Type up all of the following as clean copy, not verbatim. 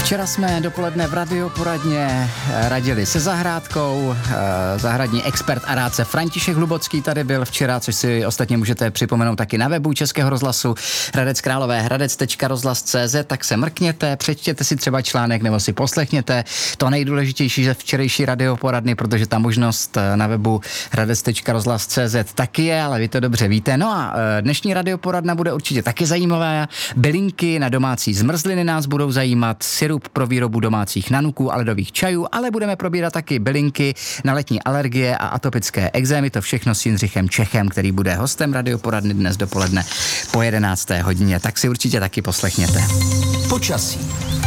Včera jsme dopoledne v radioporadně radili se zahrádkou. Zahradní expert a rádce František Hlubocký tady byl včera, což si ostatně můžete připomenout taky na webu Českého rozhlasu Hradec Králové, hradec.rozhlas.cz, tak se mrkněte, přečtěte si třeba článek nebo si poslechněte to nejdůležitější ze včerejší radioporadny, protože ta možnost na webu hradec.rozhlas.cz taky je, ale vy to dobře víte. No a dnešní radioporadna bude určitě taky zajímavá. Bylinky na domácí zmrzliny nás budou zajímat, sirup pro výrobu domácích nanuků a ledových čajů, ale budeme probírat taky bylinky na letní alergie a atopické ekzémy. To všechno s Jindřichem Čechem, který bude hostem radioporadny dnes dopoledne po 11. hodině. Tak si určitě taky poslechněte. Počasí.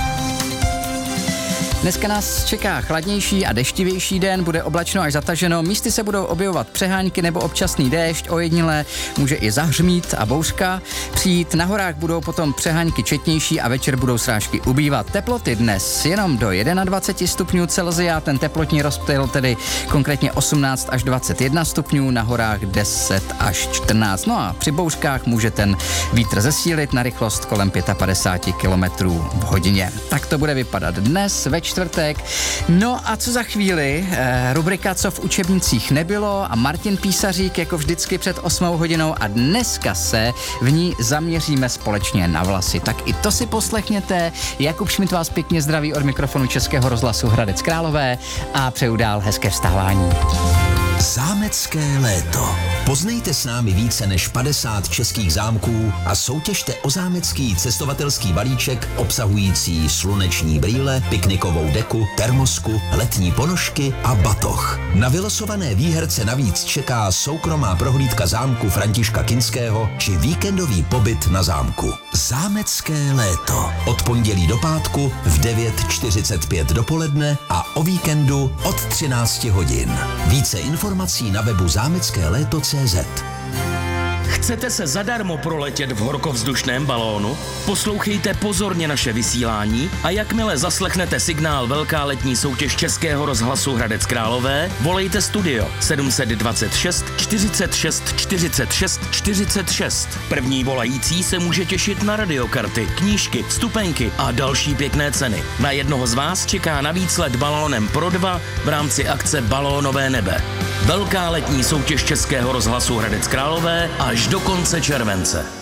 Dneska nás čeká chladnější a deštivější den, bude oblačno až zataženo, místy se budou objevovat přehánky nebo občasný déšť, ojediněle může i zahřmít a bouřka přijít. Na horách budou potom přehánky četnější a večer budou srážky ubývat. Teploty dnes jenom do 21 stupňů Celsia, ten teplotní rozptyl tedy konkrétně 18 až 21 stupňů, na horách 10 až 14. No a při bouřkách může ten vítr zesílit na rychlost kolem 55 km v hodině. Tak to bude vypadat dnes ve čtvrtek. No a co za chvíli? Rubrika Co v učebnicích nebylo a Martin Písařík jako vždycky před 8 hodinou a dneska se v ní zaměříme společně na vlasy. Tak i to si poslechněte. Jakub Šmit vás pěkně zdraví od mikrofonu Českého rozhlasu Hradec Králové a přeju dál hezké vstávání. Zámecké léto. Poznejte s námi více než 50 českých zámků a soutěžte o zámecký cestovatelský balíček obsahující sluneční brýle, piknikovou deku, termosku, letní ponožky a batoh. Na vylosované výherce navíc čeká soukromá prohlídka zámku Františka Kinského či víkendový pobyt na zámku. Zámecké léto. Od pondělí do pátku v 9:45 dopoledne a o víkendu od 13 hodin. Více informací na webu zámeckéléto.cz. Chcete se zadarmo proletět v horkovzdušném balónu? Poslouchejte pozorně naše vysílání a jakmile zaslechnete signál Velká letní soutěž Českého rozhlasu Hradec Králové, volejte studio 726 46 46 46. První volající se může těšit na radiokarty, knížky, vstupenky a další pěkné ceny. Na jednoho z vás čeká navíc let balónem pro dva v rámci akce Balónové nebe. Velká letní soutěž Českého rozhlasu Hradec Králové až do konce července.